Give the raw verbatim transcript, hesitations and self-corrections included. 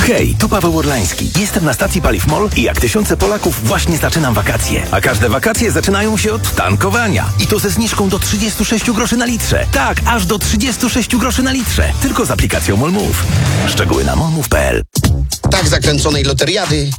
Hej, tu Paweł Orlański. Jestem na stacji Paliw MOL i jak tysiące Polaków właśnie zaczynam wakacje. A każde wakacje zaczynają się od tankowania. I to ze zniżką do trzydziestu sześciu groszy na litrze. Tak, aż do trzydziestu sześciu groszy na litrze. Tylko z aplikacją MOL Move. Szczegóły na molmove kropka p l. Tak zakręconej loteriady